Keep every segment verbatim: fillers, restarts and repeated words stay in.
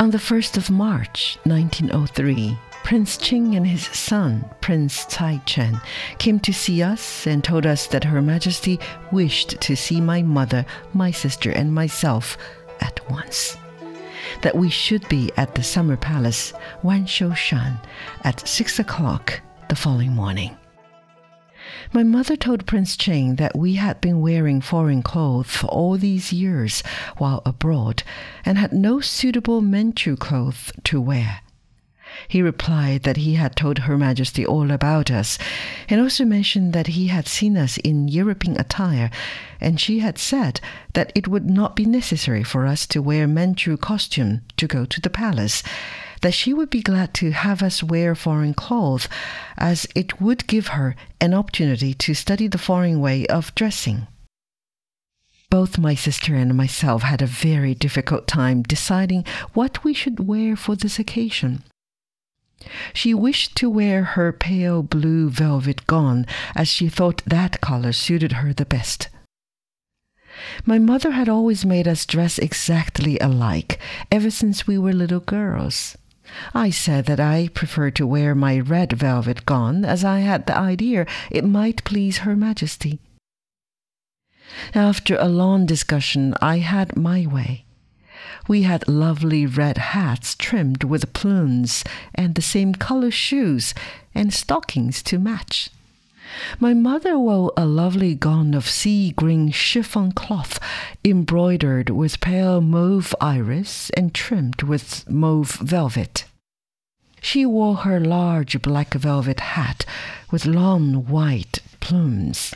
On the first of March, nineteen oh three, Prince Ching and his son, Prince Cai Chen, came to see us and told us that Her Majesty wished to see my mother, my sister, and myself at once. That we should be at the Summer Palace, Wanshou-shan, at six o'clock the following morning. My mother told Prince Ching that we had been wearing foreign clothes for all these years while abroad and had no suitable Manchu clothes to wear. He replied that he had told Her Majesty all about us, and also mentioned that he had seen us in European attire, and she had said that it would not be necessary for us to wear Manchu costume to go to the palace, that she would be glad to have us wear foreign clothes, as it would give her an opportunity to study the foreign way of dressing. Both my sister and myself had a very difficult time deciding what we should wear for this occasion. She wished to wear her pale blue velvet gown, as she thought that color suited her the best. My mother had always made us dress exactly alike, ever since we were little girls. I said that I preferred to wear my red velvet gown, as I had the idea it might please Her Majesty. After a long discussion, I had my way. We had lovely red hats trimmed with plumes, and the same color shoes and stockings to match. My mother wore a lovely gown of sea-green chiffon cloth, embroidered with pale mauve iris and trimmed with mauve velvet. She wore her large black velvet hat with long white plumes.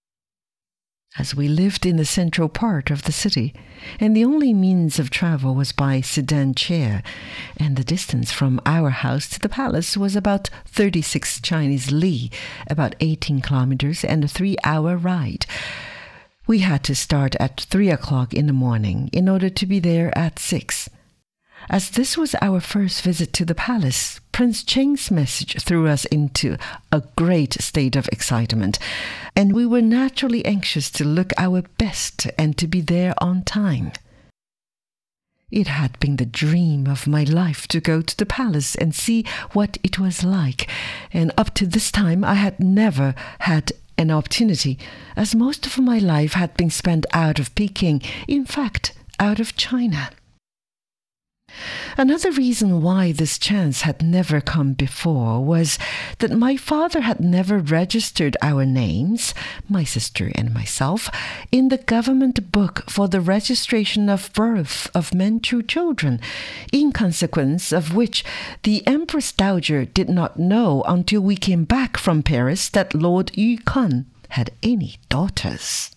As we lived in the central part of the city, and the only means of travel was by sedan chair, and the distance from our house to the palace was about thirty-six Chinese li, about eighteen kilometers, and a three-hour ride. We had to start at three o'clock in the morning in order to be there at six. As this was our first visit to the palace, Prince Ching's message threw us into a great state of excitement, and we were naturally anxious to look our best and to be there on time. It had been the dream of my life to go to the palace and see what it was like, and up to this time I had never had an opportunity, as most of my life had been spent out of Peking, in fact, out of China. Another reason why this chance had never come before was that my father had never registered our names, my sister and myself, in the government book for the registration of birth of Manchu children, in consequence of which the Empress Dowager did not know until we came back from Paris that Lord Yu Kun had any daughters.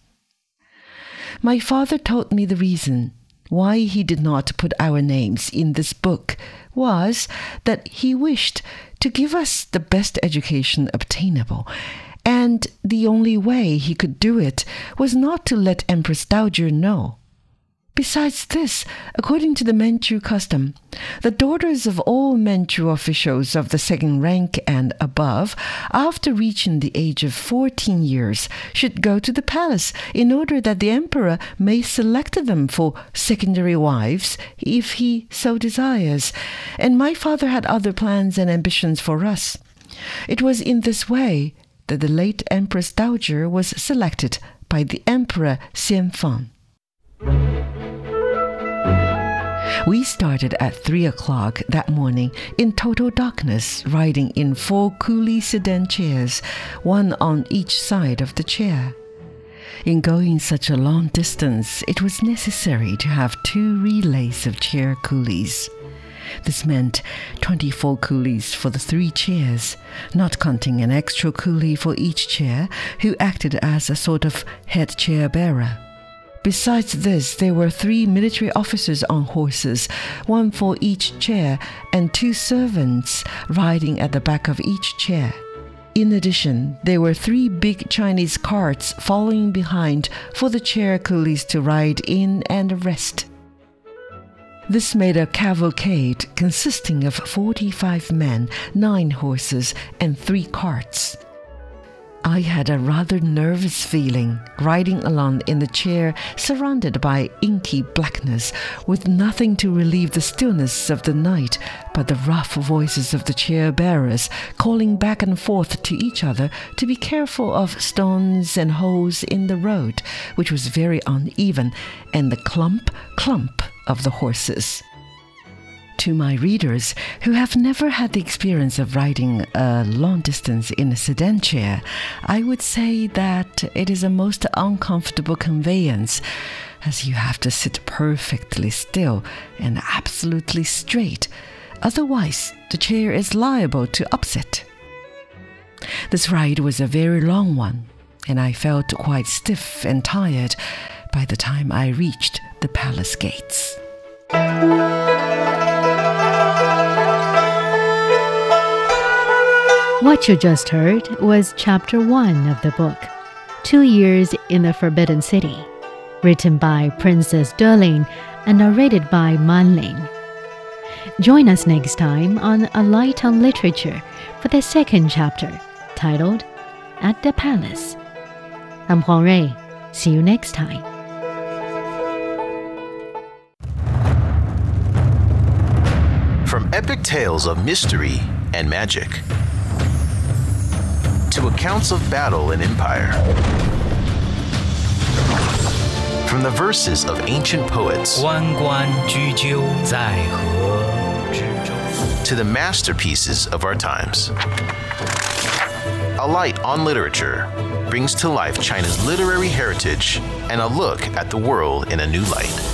My father told me the reason why he did not put our names in this book was that he wished to give us the best education obtainable, and the only way he could do it was not to let Empress Dowager know. Besides this, according to the Manchu custom, the daughters of all Manchu officials of the second rank and above, after reaching the age of fourteen years, should go to the palace in order that the emperor may select them for secondary wives if he so desires, and my father had other plans and ambitions for us. It was in this way that the late Empress Dowager was selected by the Emperor Xianfeng. We started at three o'clock that morning in total darkness, riding in four coolie sedan chairs, one on each side of the chair. In going such a long distance, it was necessary to have two relays of chair coolies. This meant twenty-four coolies for the three chairs, not counting an extra coolie for each chair, who acted as a sort of head chair bearer. Besides this, there were three military officers on horses, one for each chair, and two servants riding at the back of each chair. In addition, there were three big Chinese carts following behind for the chair coolies to ride in and rest. This made a cavalcade consisting of forty-five men, nine horses, and three carts. I had a rather nervous feeling, riding along in the chair surrounded by inky blackness, with nothing to relieve the stillness of the night but the rough voices of the chair bearers calling back and forth to each other to be careful of stones and holes in the road, which was very uneven, and the clump, clump of the horses. To my readers who have never had the experience of riding a long distance in a sedan chair, I would say that it is a most uncomfortable conveyance, as you have to sit perfectly still and absolutely straight. Otherwise, the chair is liable to upset. This ride was a very long one, and I felt quite stiff and tired by the time I reached the palace gates. What you just heard was chapter one of the book, Two Years in the Forbidden City, written by Princess Deling and narrated by Man Ling. Join us next time on A Light on Literature for the second chapter, titled At the Palace. I'm Huang Rui. See you next time. From epic tales of mystery and magic to accounts of battle and empire, from the verses of ancient poets 弯关雎鸠，在河之洲 to the masterpieces of our times. A Light on Literature brings to life China's literary heritage and a look at the world in a new light.